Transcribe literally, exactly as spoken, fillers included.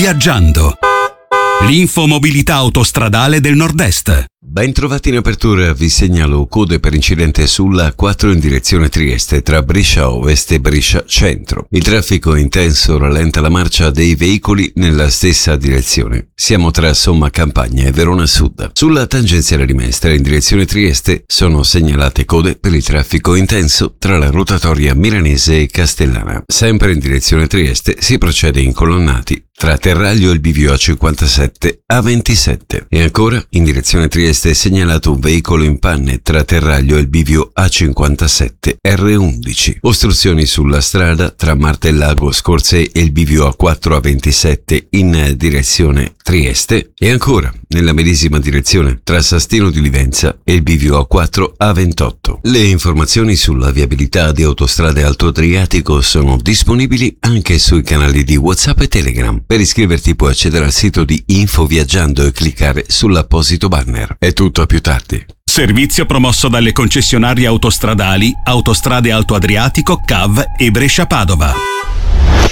Viaggiando. L'infomobilità autostradale del Nord-Est. Ben trovati in apertura, vi segnalo code per incidente sulla A quattro in direzione Trieste tra Brescia Ovest e Brescia Centro. Il traffico intenso rallenta la marcia dei veicoli nella stessa direzione. Siamo tra Somma Campagna e Verona Sud. Sulla tangenziale di Mestre in direzione Trieste sono segnalate code per il traffico intenso tra la rotatoria milanese e Castellana. Sempre in direzione Trieste si procede in colonnati tra Terraglio e il bivio A cinquantasette A ventisette. E ancora in direzione Trieste è segnalato un veicolo in panne tra Terraglio e il bivio A cinquantasette R undici. Ostruzioni sulla strada tra Martellago Scorzè e il bivio A quattro A ventisette in direzione Trieste. E ancora nella medesima direzione tra Sastino di Livenza e il bivio A quattro A ventotto. Le informazioni sulla viabilità di Autostrade Alto Adriatico sono disponibili anche sui canali di WhatsApp e Telegram. Per iscriverti puoi accedere al sito di Info Viaggiando e cliccare sull'apposito banner. È tutto, a più tardi. Servizio promosso dalle concessionarie autostradali Autostrade Alto Adriatico, C A V e Brescia Padova.